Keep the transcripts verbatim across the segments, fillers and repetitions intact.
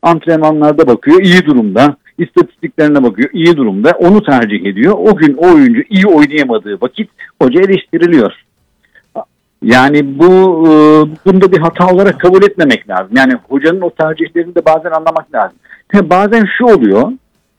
Antrenmanlarda bakıyor, iyi durumda. İstatistiklerine bakıyor, iyi durumda. Onu tercih ediyor. O gün o oyuncu iyi oynayamadığı vakit hoca eleştiriliyor. Yani bu e, bunda bir hata olarak kabul etmemek lazım. Yani hocanın o tercihlerini de bazen anlamak lazım. He, bazen şu oluyor.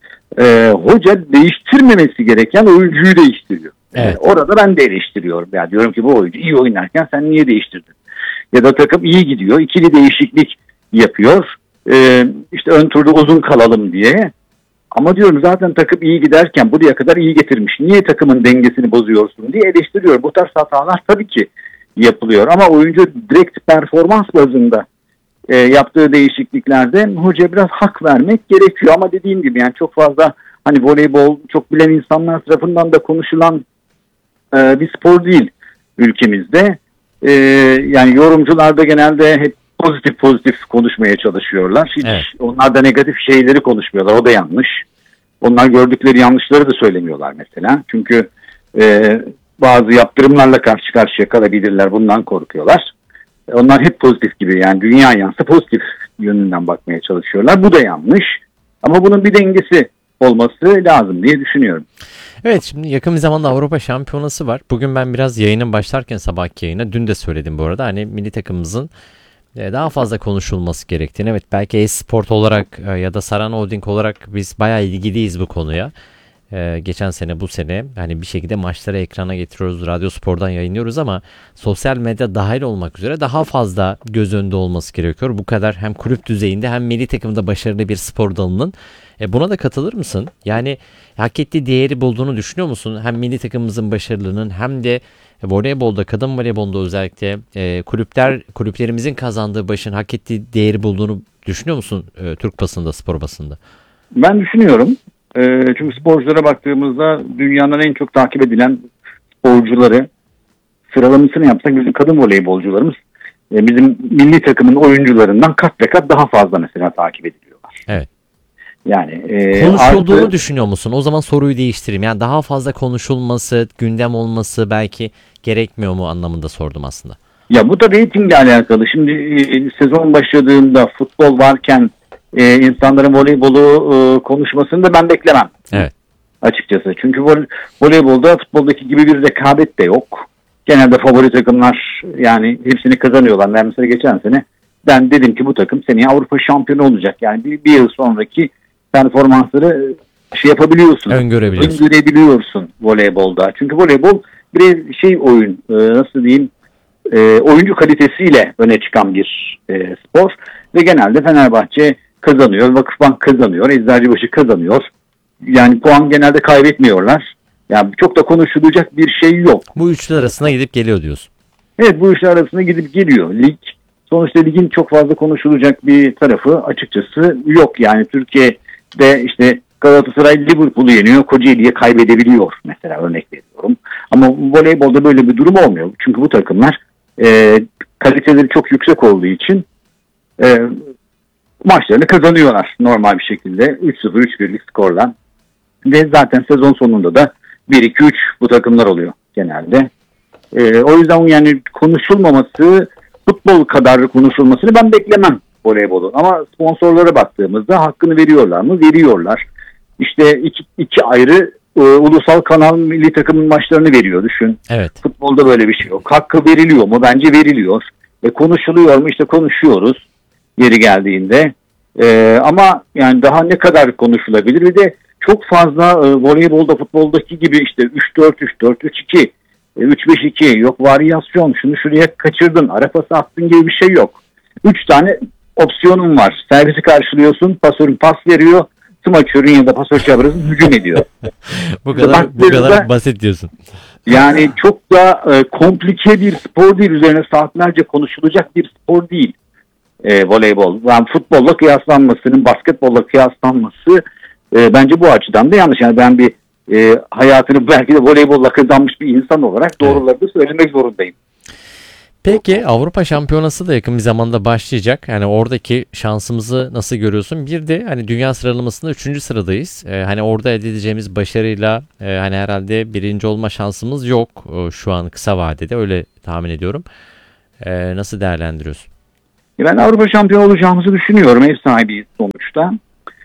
E, hoca değiştirmemesi gereken oyuncuyu değiştiriyor. Evet. E, orada ben de eleştiriyorum. Yani diyorum ki bu oyuncu iyi oynarken sen niye değiştirdin? Ya da takım iyi gidiyor. İkili değişiklik yapıyor. E, işte ön turda uzun kalalım diye. Ama diyorum zaten takım iyi giderken buraya kadar iyi getirmiş. Niye takımın dengesini bozuyorsun diye eleştiriyor. Bu tarz hatalar tabii ki yapılıyor. Ama oyuncu direkt performans bazında e, yaptığı değişikliklerde hoca biraz hak vermek gerekiyor. Ama dediğim gibi yani çok fazla hani voleybol çok bilen insanlar tarafından da konuşulan e, bir spor değil ülkemizde. E, yani yorumcular da genelde hep pozitif pozitif konuşmaya çalışıyorlar. Hiç Evet. onlar da negatif şeyleri konuşmuyorlar. O da yanlış. Onlar gördükleri yanlışları da söylemiyorlar mesela. Çünkü e, bazı yaptırımlarla karşı karşıya kalabilirler. Bundan korkuyorlar. Onlar hep pozitif gibi yani dünya yansı pozitif yönünden bakmaya çalışıyorlar. Bu da yanlış. Ama bunun bir dengesi olması lazım diye düşünüyorum. Evet, şimdi yakın bir zamanda Avrupa Şampiyonası var. Bugün ben biraz yayının başlarken sabahki yayına dün de söyledim bu arada. Hani milli takımımızın daha fazla konuşulması gerektiğini. Evet, belki e-sport olarak ya da Saran Holding olarak biz bayağı ilgiliyiz bu konuya. Ee, geçen sene bu sene hani bir şekilde maçları ekrana getiriyoruz, Radyo Spor'dan yayınlıyoruz ama sosyal medya dahil olmak üzere daha fazla göz önünde olması gerekiyor. Bu kadar hem kulüp düzeyinde hem milli takımda başarılı bir spor dalının. E, buna da katılır mısın? Yani hak ettiği değeri bulduğunu düşünüyor musun? Hem milli takımımızın başarılının hem de voleybolda, kadın voleybolda özellikle e, kulüpler kulüplerimizin kazandığı başın hak ettiği değeri bulduğunu düşünüyor musun e, Türk basında, spor basında? Ben düşünüyorum. E, çünkü sporculara baktığımızda dünyanın en çok takip edilen sporcuları sıralamasını yapsak bizim kadın voleybolcularımız e, bizim milli takımın oyuncularından kat ve kat daha fazla mesela takip ediliyorlar. Evet. Yani e, konuşulduğunu artı, düşünüyor musun? O zaman soruyu değiştireyim. Yani daha fazla konuşulması, gündem olması belki gerekmiyor mu anlamında sordum aslında. Ya bu da reytingle alakalı. Şimdi e, sezon başladığında futbol varken e, insanların voleybolu e, konuşmasını da ben beklemem. Evet. Açıkçası. Çünkü vol- voleybolda futboldaki gibi bir rekabet de yok. Genelde favori takımlar yani hepsini kazanıyorlar. Ben mesela geçen sene ben dedim ki bu takım seneye Avrupa şampiyonu olacak. Yani bir, bir yıl sonraki performansları şey yapabiliyorsun. Öngörebiliyorsun. Öngörebiliyorsun voleybolda. Çünkü voleybol bir şey oyun e, nasıl diyeyim e, oyuncu kalitesiyle öne çıkan bir e, spor. Ve genelde Fenerbahçe kazanıyor. Vakıfbank kazanıyor. Eczacıbaşı kazanıyor. Yani puan genelde kaybetmiyorlar. Yani çok da konuşulacak bir şey yok. Bu üçlü arasına gidip geliyor diyorsun. Evet, bu üçlü arasında gidip geliyor. Lig sonuçta ligin çok fazla konuşulacak bir tarafı açıkçası yok. Yani Türkiye'de işte Galatasaray Liverpool'u yeniyor, Kocaeli'ye kaybedebiliyor mesela, örnek veriyorum. Ama voleybolda böyle bir durum olmuyor. Çünkü bu takımlar e, kaliteleri çok yüksek olduğu için e, maçlarını kazanıyorlar normal bir şekilde. üç sıfır üç birlik skorla. Ve zaten sezon sonunda da bir iki üç bu takımlar oluyor genelde. Ee, o yüzden yani konuşulmaması, futbol kadar konuşulmasını ben beklemem voleybolun. Ama sponsorlara baktığımızda hakkını veriyorlar mı? Veriyorlar. İşte iki, iki ayrı e, ulusal kanal milli takımın maçlarını veriyor, düşün. Evet. Futbolda böyle bir şey yok. Hakkı veriliyor mu? Bence veriliyor. E, konuşuluyor mu? İşte konuşuyoruz yeri geldiğinde. E, ama yani daha ne kadar konuşulabilir? Bir de çok fazla e, voleybolda, futboldaki gibi işte üç dört üç dört üç iki üç beş iki yok, varyasyon, şunu şuraya kaçırdın, ara pası attın gibi bir şey yok. üç tane opsiyonun var. Servisi karşılıyorsun, pasörün pas veriyor, smaçörün ya da pasör çaprazın hücum ediyor. bu kadar bu kadar basit diyorsun. Yani çok da e, komplike bir spor değil, üzerine saatlerce konuşulacak bir spor değil e, voleybol. Yani futbolla kıyaslanmasının basketbolla kıyaslanması e, bence bu açıdan da yanlış. Yani ben bir e, hayatını belki de voleybolla kazanmış bir insan olarak doğruları da söylemek zorundayım. Peki Avrupa Şampiyonası da yakın bir zamanda başlayacak. Yani oradaki şansımızı nasıl görüyorsun? Bir de hani dünya sıralamasında üçüncü sıradayız. Ee, hani orada elde edeceğimiz başarıyla e, hani herhalde birinci olma şansımız yok e, şu an kısa vadede, öyle tahmin ediyorum. E, nasıl değerlendiriyorsun? Ben Avrupa şampiyonu olacağımızı düşünüyorum. Ev sahibiyiz sonuçta.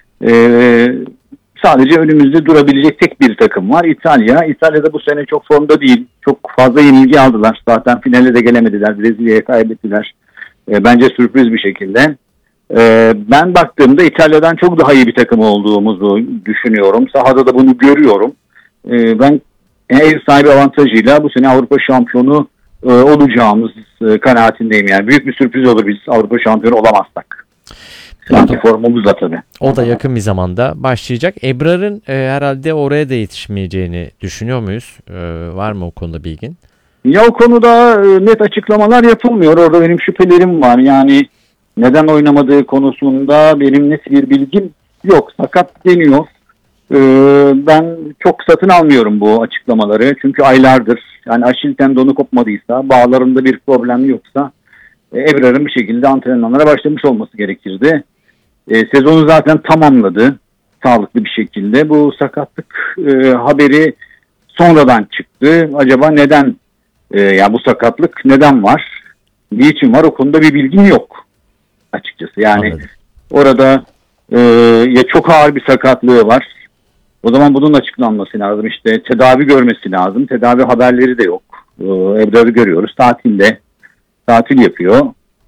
Ee, sadece önümüzde durabilecek tek bir takım var. İtalya. İtalya'da bu sene çok formda değil. Çok fazla yenilgi aldılar. Zaten finale de gelemediler. Brezilya'ya kaybettiler. Ee, bence sürpriz bir şekilde. Ee, ben baktığımda İtalya'dan çok daha iyi bir takım olduğumuzu düşünüyorum. Sahada da bunu görüyorum. Ee, ben ev sahibi avantajıyla bu sene Avrupa şampiyonu e, olacağımız e, kanaatindeyim. Yani büyük bir sürpriz olur biz Avrupa şampiyonu olamazsak. Sanki formumuzla tabii. O da yakın bir zamanda başlayacak. Ebrar'ın e, herhalde oraya da yetişmeyeceğini düşünüyor muyuz? E, var mı o konuda bilgin? Ya o konuda e, net açıklamalar yapılmıyor. Orada benim şüphelerim var. Yani neden oynamadığı konusunda benim net bir bilgim yok. Sakat deniyor. E, ben çok satın almıyorum bu açıklamaları. Çünkü aylardır yani Aşil tendonu kopmadıysa, bağlarında bir problem yoksa e, Ebrar'ın bir şekilde antrenmanlara başlamış olması gerekirdi. E, sezonu zaten tamamladı sağlıklı bir şekilde. Bu sakatlık e, haberi sonradan çıktı. Acaba neden e, ya bu sakatlık neden var? Niçin var? O konuda bir bilgim yok açıkçası. Yani Anladım. Orada e, ya çok ağır bir sakatlığı var. O zaman bunun açıklanması lazım. İşte tedavi görmesi lazım. Tedavi haberleri de yok. E, Ebrar'ı görüyoruz. Tatilde. Tatil yapıyor.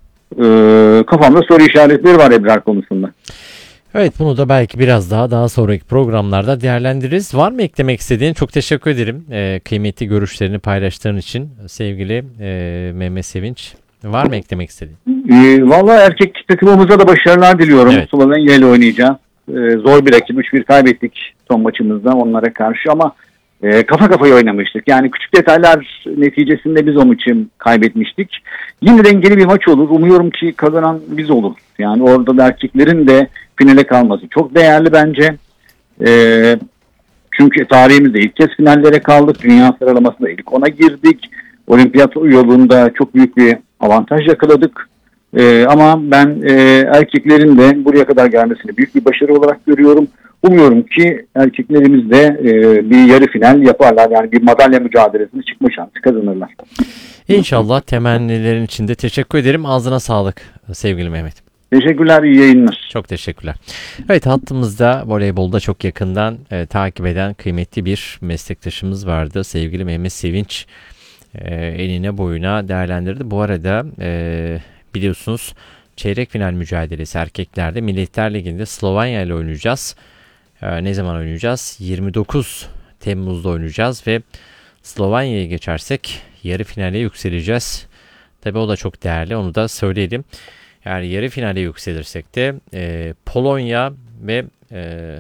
Ee, kafamda soru işaretleri var Ebrar konusunda. Evet, bunu da belki biraz daha daha sonraki programlarda değerlendiririz. Var mı eklemek istediğin? Çok teşekkür ederim. Ee, kıymetli görüşlerini paylaştığın için sevgili e, Mehmet Sevinç. Var mı eklemek istediğin? Ee, Valla erkek takımımıza da başarılar diliyorum. Evet. Slovenya ile oynayacağız. Ee, zor bir rakip. üç bir kaybettik son maçımızda onlara karşı ama e, kafa kafaya oynamıştık. Yani küçük detaylar neticesinde biz o maçı kaybetmiştik. Yine dengeli bir maç olur. Umuyorum ki kazanan biz oluruz. Yani orada da erkeklerin de finale kalması çok değerli bence. Ee, çünkü tarihimizde ilk kez finallere kaldık. Dünya sıralamasında ilk ona girdik. Olimpiyat yolunda çok büyük bir avantaj yakaladık. Ee, ama ben e, erkeklerin de buraya kadar gelmesini büyük bir başarı olarak görüyorum. Umuyorum ki erkeklerimiz de e, bir yarı final yaparlar. Yani bir madalya mücadelesine çıkma şansı kazanırlar. İnşallah, temennilerin için de teşekkür ederim. Ağzına sağlık sevgili Mehmet. Teşekkürler, iyi yayınlar. Çok teşekkürler. Evet, hattımızda voleybolda çok yakından e, takip eden kıymetli bir meslektaşımız vardı. Sevgili Mehmet Sevinç e, eline boyuna değerlendirdi. Bu arada e, biliyorsunuz çeyrek final mücadelesi erkeklerde Milletler Ligi'nde Slovenya ile oynayacağız. E, ne zaman oynayacağız? yirmi dokuz Temmuz'da oynayacağız ve Slovenya'ya geçersek yarı finale yükseleceğiz. Tabii o da çok değerli, onu da söyleyelim. Yani yarı finale yükselirsek de e, Polonya ve e,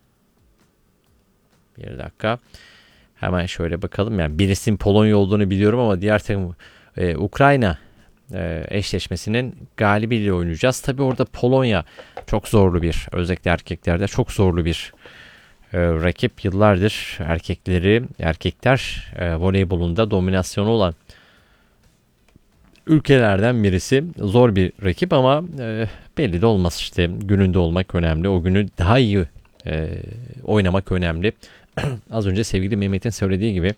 bir dakika hemen şöyle bakalım. Yani birisinin Polonya olduğunu biliyorum ama diğer takım e, Ukrayna e, eşleşmesinin galibiyle oynayacağız. Tabii orada Polonya çok zorlu bir, özellikle erkeklerde çok zorlu bir e, rakip. Yıllardır erkekleri erkekler e, voleybolunda dominasyonu olan ülkelerden birisi. Zor bir rakip ama e, belli de olmaz işte. Gününde olmak önemli. O günü daha iyi e, oynamak önemli. Az önce sevgili Mehmet'in söylediği gibi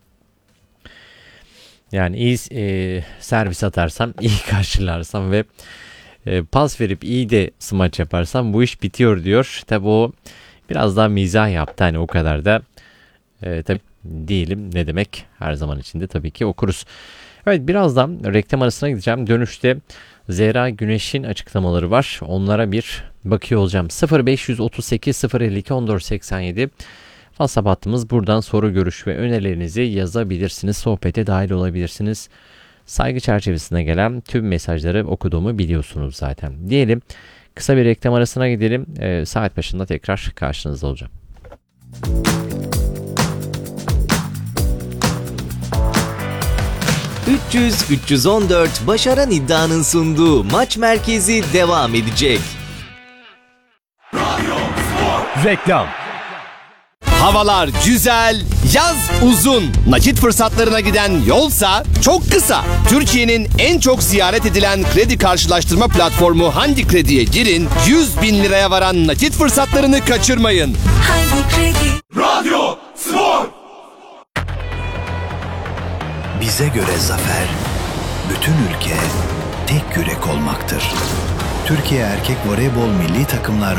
yani iyi e, servis atarsam, iyi karşılarsam ve e, pas verip iyi de smaç yaparsam bu iş bitiyor diyor. Tabi o biraz daha mizah yaptı. Hani o kadar da e, tabi değilim. Ne demek? Her zaman içinde tabii ki okuruz. Evet, birazdan reklam arasına gideceğim. Dönüşte Zehra Güneş'in açıklamaları var. Onlara bir bakıyor olacağım. sıfır beş otuz sekiz sıfır elli iki on dört seksen yedi WhatsApp hattımız. Buradan soru, görüş ve önerilerinizi yazabilirsiniz. Sohbete dahil olabilirsiniz. Saygı çerçevesine gelen tüm mesajları okuduğumu biliyorsunuz zaten. Diyelim, kısa bir reklam arasına gidelim. E, saat başında tekrar karşınızda olacağım. üç yüz üç yüz on dört Başaran İddia'nın sunduğu Maç Merkezi devam edecek. Reklam. Havalar güzel, yaz uzun. Nakit fırsatlarına giden yolsa çok kısa. Türkiye'nin en çok ziyaret edilen kredi karşılaştırma platformu Handi Kredi'ye girin. yüz bin liraya varan nakit fırsatlarını kaçırmayın. Handi Kredi. Radyo Spor. Bize göre zafer, bütün ülke, tek yürek olmaktır. Türkiye Erkek Voleybol Milli Takımlar